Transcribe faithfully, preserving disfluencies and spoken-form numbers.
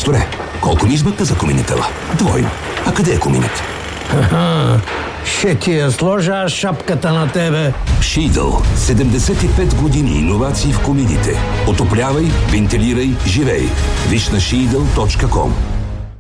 Майсторе, колко ми измъкна за коминитела? Двойно. А къде е коминът? Ха-ха, ще ти я сложа аз шапката на тебе. Шийдъл. седемдесет и пет години иновации в комините. Отоплявай, вентилирай, живей. Виж на шийдъл точка ком.